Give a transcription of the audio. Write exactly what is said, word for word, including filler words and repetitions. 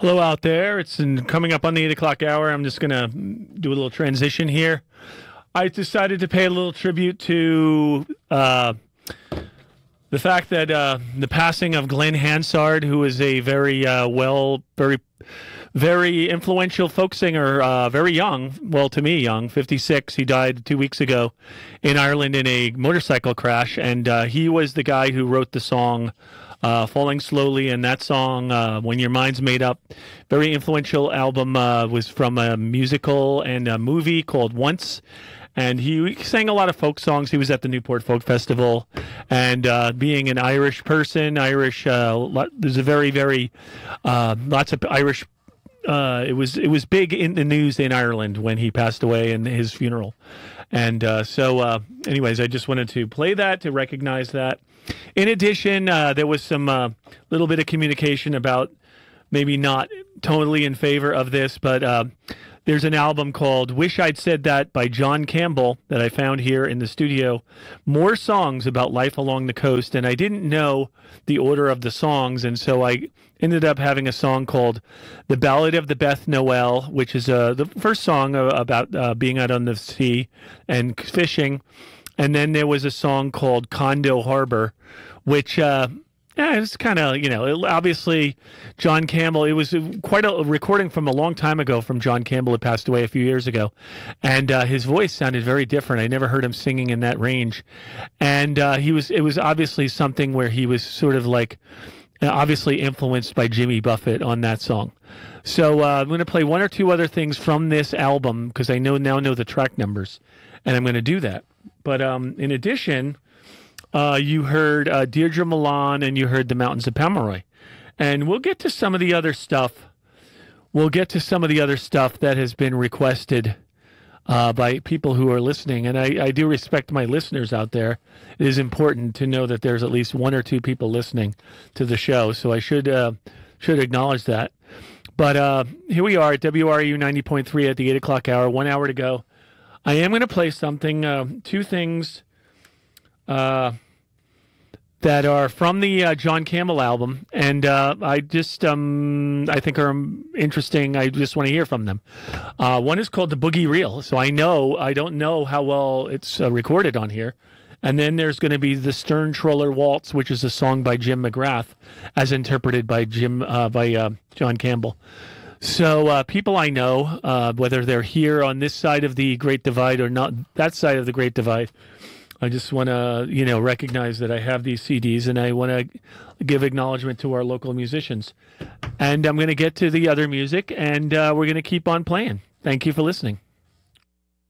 Hello out there. It's in, coming up on the eight o'clock hour. I'm just going to do a little transition here. I decided to pay a little tribute to uh, the fact that uh, the passing of Glenn Hansard, who is a very uh, well, very, very influential folk singer, uh, very young, well, to me, young, fifty-six. He died two weeks ago in Ireland in a motorcycle crash, and uh, he was the guy who wrote the song Uh, Falling Slowly, and that song, uh, When Your Mind's Made Up, very influential album, uh, was from a musical and a movie called Once, and he sang a lot of folk songs. He was at the Newport Folk Festival, and uh, being an Irish person, Irish, uh, lot, there's a very, very, uh, lots of Irish, uh, it was it was big in the news in Ireland when he passed away and his funeral. And uh, so, uh, anyways, I just wanted to play that to recognize that. In addition, uh, there was some uh, little bit of communication about maybe not totally in favor of this, but uh, there's an album called Wish I'd Said That by John Campbell that I found here in the studio. More songs about life along the coast, and I didn't know the order of the songs, and so I ended up having a song called The Ballad of the Beth Noel, which is uh, the first song uh, about uh, being out on the sea and fishing. And then there was a song called Condo Harbor, which, uh, yeah, it's kind of, you know, it, obviously John Campbell, it was quite a recording from a long time ago from John Campbell, who passed away a few years ago. And uh, his voice sounded very different. I never heard him singing in that range. And uh, he was, it was obviously something where he was sort of like, obviously influenced by Jimmy Buffett on that song. So uh, I'm going to play one or two other things from this album because I know now know the track numbers, and I'm going to do that. But um, in addition, uh, you heard uh, Deirdre Milan and you heard The Mountains of Pomeroy. And we'll get to some of the other stuff. We'll get to some of the other stuff that has been requested uh, by people who are listening. And I, I do respect my listeners out there. It is important to know that there's at least one or two people listening to the show. So I should uh, should acknowledge that. But uh, here we are at W R U ninety point three at the eight o'clock hour, one hour to go. I am going to play something, uh, two things uh, that are from the uh, John Campbell album, and uh, I just, um, I think are interesting. I just want to hear from them. Uh, one is called The Boogie Reel, so I know, I don't know how well it's uh, recorded on here. And then there's going to be The Stern Troller Waltz, which is a song by Jim McGrath, as interpreted by Jim, uh, by uh, John Campbell. So uh, people I know, uh, whether they're here on this side of the Great Divide or not that side of the Great Divide, I just want to, you know, recognize that I have these C Ds and I want to give acknowledgement to our local musicians. And I'm going to get to the other music, and uh, we're going to keep on playing. Thank you for listening.